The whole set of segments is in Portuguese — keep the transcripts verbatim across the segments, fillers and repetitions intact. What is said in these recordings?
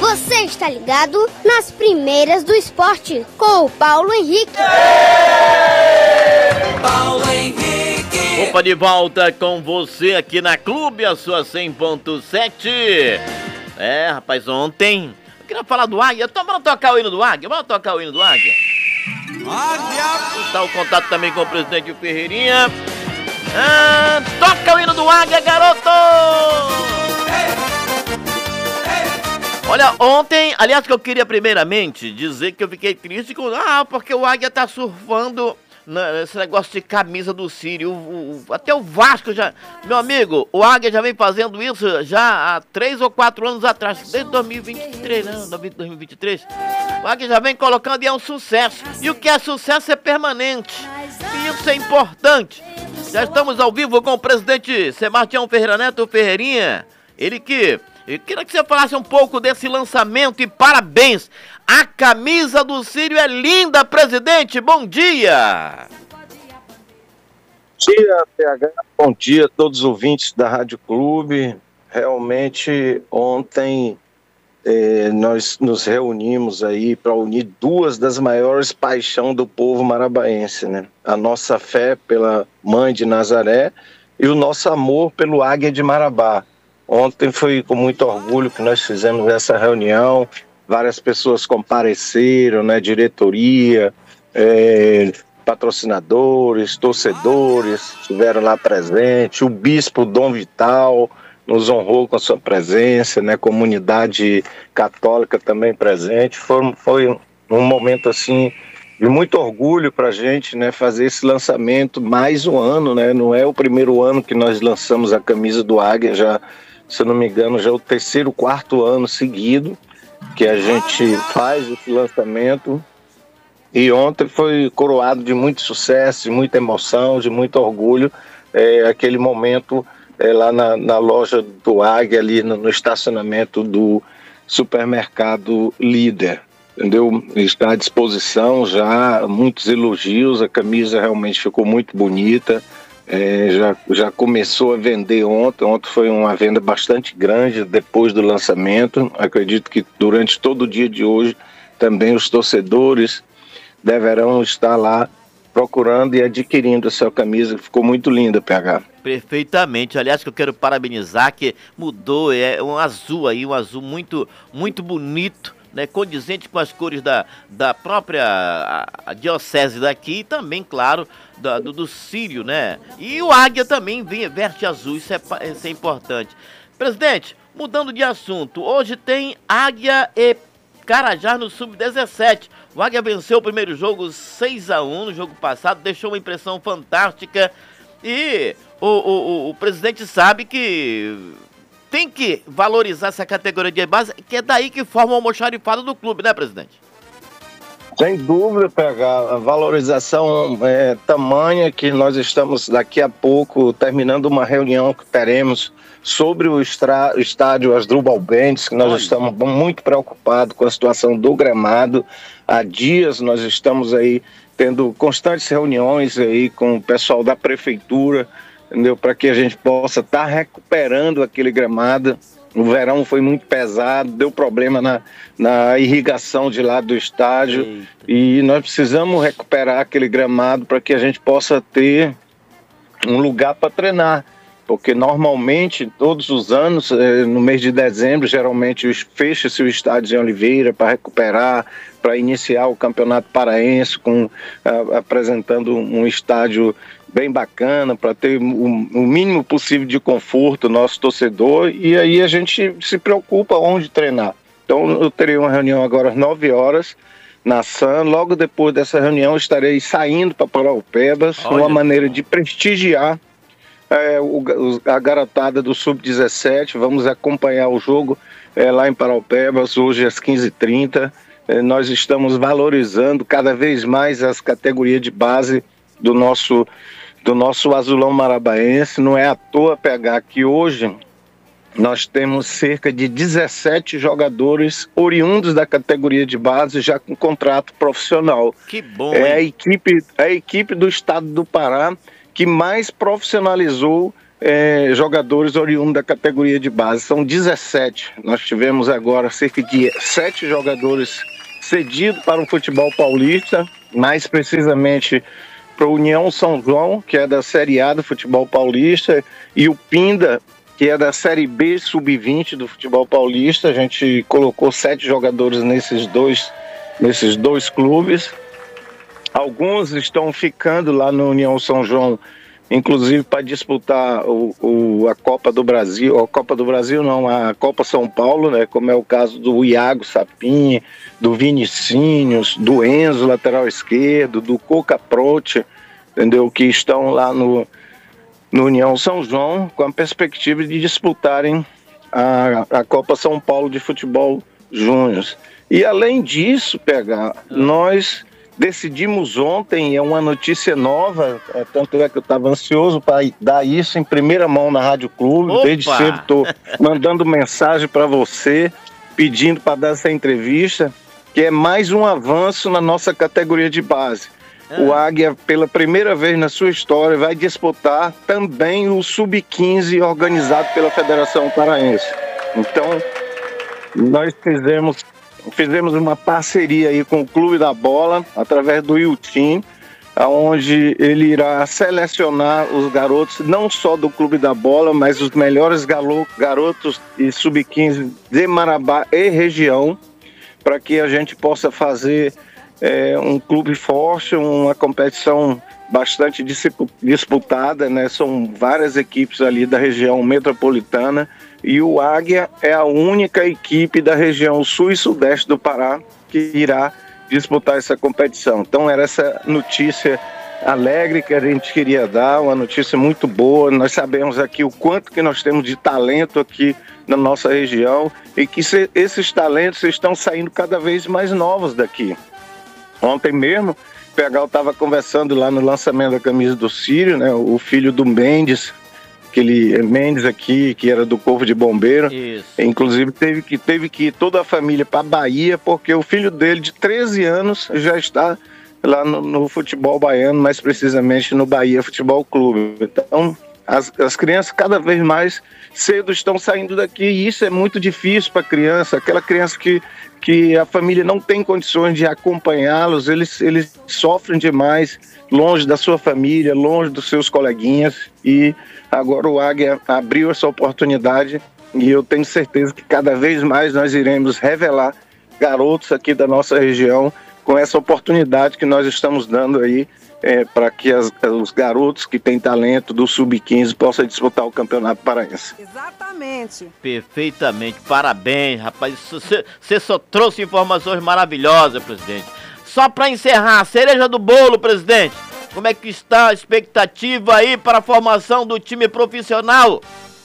Você está ligado nas primeiras do esporte com o Paulo Henrique. Paulo Henrique. Opa, de volta com você aqui na Clube, a sua cem ponto sete. É, rapaz, ontem eu queria falar do Águia. Então, vamos tocar o hino do Águia? Vamos tocar o hino do Águia? Águia! Está o contato também com o presidente Ferreirinha. Ah, toca o hino do Águia, garoto! Olha, ontem, aliás, que eu queria primeiramente dizer que eu fiquei triste com... Ah, porque o Águia tá surfando nesse negócio de camisa do Sírio. O, o, até o Vasco já... Meu amigo, o Águia já vem fazendo isso já há três ou quatro anos atrás. Desde dois mil e vinte e três, não, dois mil e vinte e três. O Águia já vem colocando e é um sucesso. E o que é sucesso é permanente. E isso é importante. Já estamos ao vivo com o presidente Sebastião Ferreira Neto Ferreirinha. Ele que... Eu queria que você falasse um pouco desse lançamento e parabéns. A camisa do Sírio é linda, presidente. Bom dia. Bom dia, P H. Bom dia a todos os ouvintes da Rádio Clube. Realmente, ontem eh, nós nos reunimos aí para unir duas das maiores paixões do povo marabaense, né? A nossa fé pela Mãe de Nazaré e o nosso amor pelo Águia de Marabá. Ontem foi com muito orgulho que nós fizemos essa reunião, várias pessoas compareceram, né, diretoria, é, patrocinadores, torcedores estiveram lá presentes, o bispo Dom Vital nos honrou com a sua presença, né, comunidade católica também presente. Foi, foi um momento assim de muito orgulho para a gente, né, fazer esse lançamento mais um ano, né, não é o primeiro ano que nós lançamos a camisa do Águia, já, se eu não me engano, já é o terceiro, quarto ano seguido que a gente faz esse lançamento. E ontem foi coroado de muito sucesso, de muita emoção, de muito orgulho, é, aquele momento é, lá na, na loja do Águia, ali no, no estacionamento do supermercado Líder. Entendeu? Está à disposição já, muitos elogios, a camisa realmente ficou muito bonita. É, já, já começou a vender ontem, ontem foi uma venda bastante grande depois do lançamento. Acredito que durante todo o dia de hoje também os torcedores deverão estar lá procurando e adquirindo a sua camisa, que ficou muito linda, P H. Perfeitamente, aliás, que eu quero parabenizar, que mudou, é um azul aí, um azul muito, muito bonito, né, condizente com as cores da, da própria a, a diocese daqui e também, claro, da, do, do Sírio, né? E o Águia também vem, verte azul, isso é, isso é importante. Presidente, mudando de assunto, hoje tem Águia e Carajás no sub dezessete. O Águia venceu o primeiro jogo seis a um no jogo passado, deixou uma impressão fantástica e o, o, o, o presidente sabe que tem que valorizar essa categoria de base, que é daí que forma o almoxarifado do clube, né, presidente? Sem dúvida, P H, a valorização é tamanha que nós estamos daqui a pouco terminando uma reunião que teremos sobre o estra, estádio Asdrubal Mendes, que nós Olha. estamos muito preocupados com a situação do gramado. Há dias nós estamos aí tendo constantes reuniões aí com o pessoal da prefeitura, entendeu? Para que a gente possa estar tá recuperando aquele gramado. O verão foi muito pesado, deu problema na, na irrigação de lá do estádio. Eita. E nós precisamos recuperar aquele gramado para que a gente possa ter um lugar para treinar. Porque normalmente, todos os anos, no mês de dezembro, geralmente fecha-se o estádio em Oliveira para recuperar, para iniciar o Campeonato Paraense, com, a, apresentando um estádio bem bacana, para ter o, o mínimo possível de conforto nosso torcedor, e aí a gente se preocupa onde treinar. Então eu terei uma reunião agora às nove horas na S A M, logo depois dessa reunião estarei saindo para Paraupebas, Olha. uma maneira de prestigiar É, o, a garotada do sub dezessete. Vamos acompanhar o jogo é, lá em Paraupebas, hoje às quinze e trinta. É, nós estamos valorizando cada vez mais as categorias de base do nosso, do nosso azulão marabaense. Não é à toa, P H, que hoje nós temos cerca de dezessete jogadores oriundos da categoria de base já com contrato profissional. Que bom, é hein? a equipe, a equipe do estado do Pará que mais profissionalizou é, jogadores oriundos da categoria de base. São dezessete. Nós tivemos agora cerca de sete jogadores cedidos para o futebol paulista, mais precisamente para a União São João, que é da Série A do futebol paulista, e o Pinda, que é da Série B sub vinte do futebol paulista. A gente colocou sete jogadores nesses dois, nesses dois clubes. Alguns estão ficando lá no União São João, inclusive para disputar o, o, a Copa do Brasil, a Copa do Brasil não, a Copa São Paulo, né, como é o caso do Iago Sapim, do Vinicinhos, do Enzo, lateral esquerdo, do Coca Prote, entendeu, que estão lá no, no União São João, com a perspectiva de disputarem a, a Copa São Paulo de futebol júnior. E além disso, pegar, nós decidimos ontem, é uma notícia nova, é, tanto é que eu estava ansioso para dar isso em primeira mão na Rádio Clube. Opa! Desde cedo estou mandando mensagem para você, pedindo para dar essa entrevista, que é mais um avanço na nossa categoria de base. Ah. O Águia, pela primeira vez na sua história, vai disputar também o sub quinze organizado pela Federação Paraense. Então, nós fizemos... Fizemos uma parceria aí com o Clube da Bola, através do Iltim, onde ele irá selecionar os garotos, não só do Clube da Bola, mas os melhores galo- garotos e sub quinze de Marabá e região, para que a gente possa fazer é, um clube forte, uma competição bastante disputada, né? São várias equipes ali da região metropolitana, e o Águia é a única equipe da região sul e sudeste do Pará que irá disputar essa competição. Então era essa notícia alegre que a gente queria dar, uma notícia muito boa. Nós sabemos aqui o quanto que nós temos de talento aqui na nossa região, e que se, esses talentos estão saindo cada vez mais novos daqui. Ontem mesmo, o P H estava conversando lá no lançamento da camisa do Círio, né, o filho do Mendes, aquele Mendes aqui, que era do Corpo de Bombeiro. Isso. Inclusive teve que, teve que ir toda a família para a Bahia, porque o filho dele, de treze anos, já está lá no, no futebol baiano, mais precisamente no Bahia Futebol Clube. Então, as, as crianças cada vez mais cedo estão saindo daqui, e isso é muito difícil para a criança, aquela criança que, que a família não tem condições de acompanhá-los, eles, eles sofrem demais, longe da sua família, longe dos seus coleguinhas, e agora o Águia abriu essa oportunidade, e eu tenho certeza que cada vez mais nós iremos revelar garotos aqui da nossa região com essa oportunidade que nós estamos dando aí, é, para que as, os garotos que têm talento do sub quinze possam disputar o Campeonato Paraense. Exatamente. Perfeitamente, parabéns, rapaz, você só trouxe informações maravilhosas, presidente. Só para encerrar, a cereja do bolo, presidente, como é que está a expectativa aí para a formação do time profissional?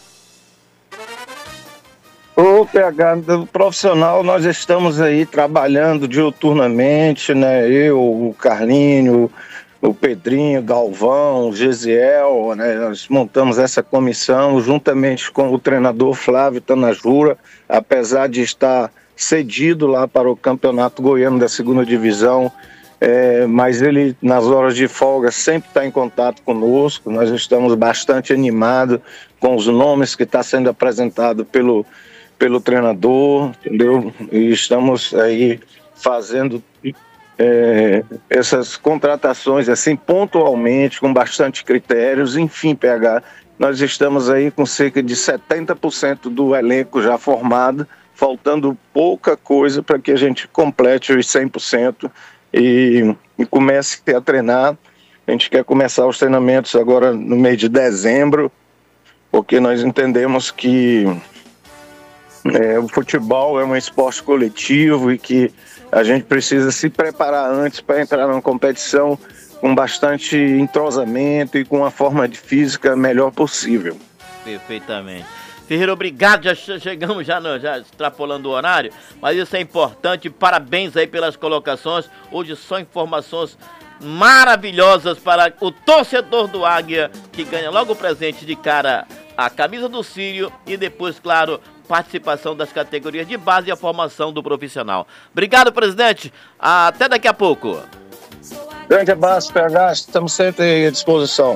O P H do profissional, nós estamos aí trabalhando diuturnamente, né? Eu, o Carlinho, o Pedrinho, Galvão, o Gesiel, né? Nós montamos essa comissão juntamente com o treinador Flávio Tanajura, apesar de estar cedido lá para o Campeonato Goiano da segunda Divisão, é, mas ele, nas horas de folga, sempre está em contato conosco. Nós estamos bastante animados com os nomes que estão sendo apresentados pelo, pelo treinador, entendeu? E estamos aí fazendo é, essas contratações assim pontualmente, com bastante critérios. Enfim, P H, nós estamos aí com cerca de setenta por cento do elenco já formado, faltando pouca coisa para que a gente complete os cem por cento e, e comece a treinar. A gente quer começar os treinamentos agora no mês de dezembro, porque nós entendemos que é, o futebol é um esporte coletivo e que a gente precisa se preparar antes para entrar numa competição com bastante entrosamento e com uma forma de física melhor possível. Perfeitamente. Ferreira, obrigado, já chegamos já, no, já extrapolando o horário, mas isso é importante, parabéns aí pelas colocações, hoje só informações maravilhosas para o torcedor do Águia, que ganha logo o presente de cara a camisa do Círio e depois, claro, participação das categorias de base e a formação do profissional. Obrigado, presidente, até daqui a pouco. Grande abraço, P H, estamos sempre à disposição.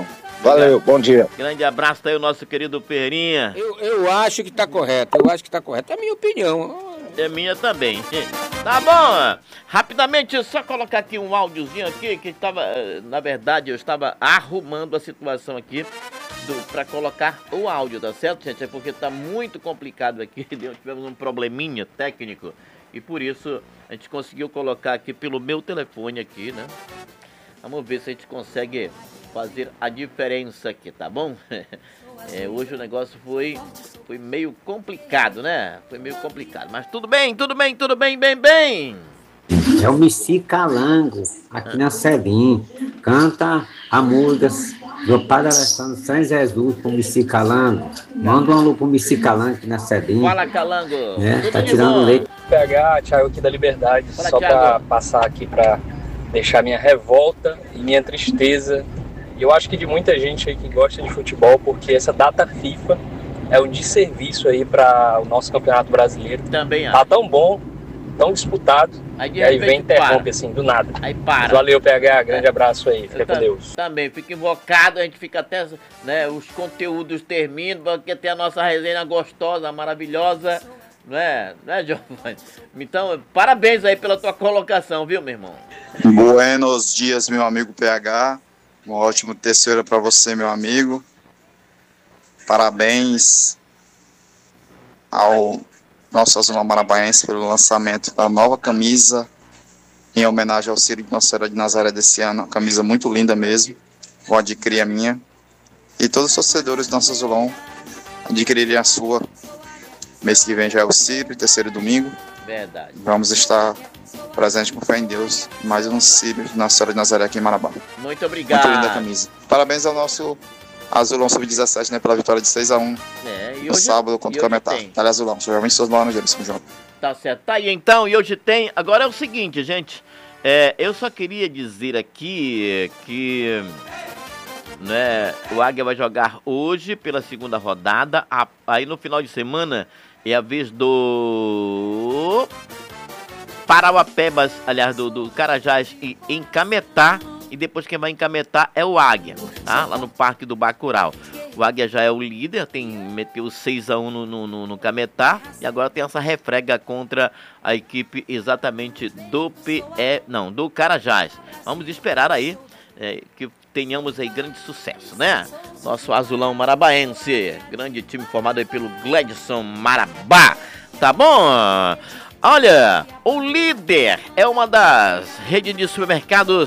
Valeu, bom dia. Grande abraço aí, o nosso querido Ferrinha. Eu, eu acho que tá correto, eu acho que tá correto. É a minha opinião. É minha também. Tá bom? Rapidamente, só colocar aqui um áudiozinho aqui, que estava, na verdade, eu estava arrumando a situação aqui do, pra colocar o áudio, tá certo, gente? É porque tá muito complicado aqui, tivemos um probleminha técnico e por isso a gente conseguiu colocar aqui pelo meu telefone aqui, né? Vamos ver se a gente consegue fazer a diferença aqui, tá bom? É, hoje o negócio foi, foi meio complicado, né? Foi meio complicado, mas tudo bem, tudo bem, tudo bem, bem, bem. É o Missi Calango, aqui na Selim. Canta a música do Padre Alessandro São Jesus pro Missi Calango. Manda um alô pro Missi Calango aqui na Selim. Fala, Calango. É, tá tirando leite. P H, Thiago aqui da Liberdade. Fala, só Thiago. para passar aqui para deixar minha revolta e minha tristeza. E eu acho que de muita gente aí que gosta de futebol, porque essa data FIFA é um desserviço aí para o nosso Campeonato Brasileiro. Também, Tá ó. tão bom, tão disputado, Aí de e aí repente vem interrompe para. assim, do nada. Aí para. Valeu, P H, grande abraço aí, fica Eu com tam- Deus. Também, fica invocado, a gente fica até, né, os conteúdos terminam, porque tem a nossa resenha gostosa, maravilhosa, não é, não é, Giovanni? Então, parabéns aí pela tua colocação, viu, meu irmão? Buenos dias, meu amigo P H. Um ótimo terceiro para você, meu amigo. Parabéns ao nosso Azulão Marabaense pelo lançamento da nova camisa em homenagem ao Círio de Nossa Senhora de Nazaré desse ano. Uma camisa muito linda mesmo. Vou adquirir a minha. E todos os torcedores do nosso Azulão adquirirem a sua. Mês que vem já é o Círio, terceiro domingo. Verdade. Vamos estar presentes com fé em Deus. Mais um Círio de Nossa Senhora de Nazaré aqui em Marabá. Muito obrigado. Muito linda a camisa. Parabéns ao nosso Azulão sub dezessete, né, pela vitória de seis a um É, e no hoje, sábado e contra o hoje Cametá. tem. Tá, Azulão. Sou jovem seus lá no Gênesis, junto. Tá certo. Tá aí então, e hoje tem. Agora é o seguinte, gente. É, eu só queria dizer aqui que, né, o Águia vai jogar hoje pela segunda rodada. A- Aí no final de semana é a vez do Parauapebas, aliás, do, do Carajás e Encametá. E depois quem vai encametar é o Águia, tá? Lá no Parque do Bacurau. O Águia já é o líder, tem, meteu seis a um no, no, no, no Cametá. E agora tem essa refrega contra a equipe exatamente do P E, não, do Carajás. Vamos esperar aí é, que tenhamos aí grande sucesso, né? Nosso Azulão Marabaense, grande time formado aí pelo Gledson Marabá, tá bom? Olha, o Líder é uma das redes de supermercados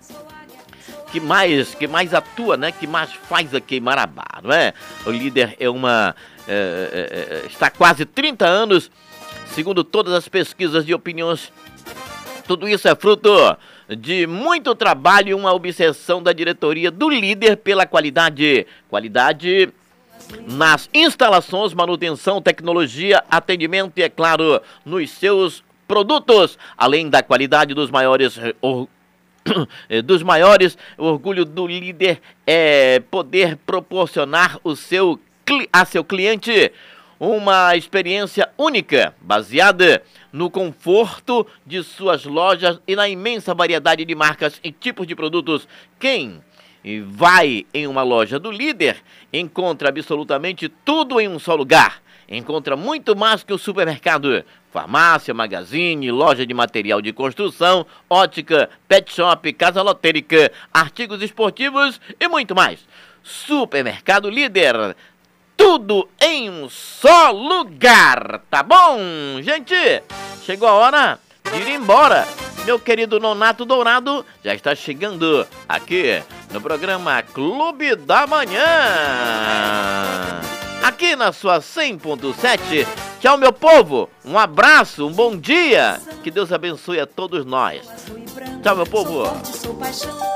que mais, que mais atua, né? Que mais faz aqui em Marabá, não é? O Líder é uma... É, é, está há quase trinta anos, segundo todas as pesquisas de opiniões. Tudo isso é fruto de muito trabalho e uma obsessão da diretoria do Líder pela qualidade. Qualidade nas instalações, manutenção, tecnologia, atendimento e, é claro, nos seus produtos. Além da qualidade dos maiores... Or, dos maiores, o orgulho do Líder é poder proporcionar o seu, a seu cliente uma experiência única, baseada no conforto de suas lojas e na imensa variedade de marcas e tipos de produtos. Quem vai em uma loja do Líder encontra absolutamente tudo em um só lugar. Encontra muito mais que o supermercado. Farmácia, magazine, loja de material de construção, ótica, pet shop, casa lotérica, artigos esportivos e muito mais. Supermercado Líder. Tudo em um só lugar, tá bom? Gente, chegou a hora de ir embora. Meu querido Nonato Dourado já está chegando aqui no programa Clube da Manhã. Aqui na sua cem ponto sete. Tchau, meu povo. Um abraço, um bom dia. Que Deus abençoe a todos nós. Tchau, meu povo.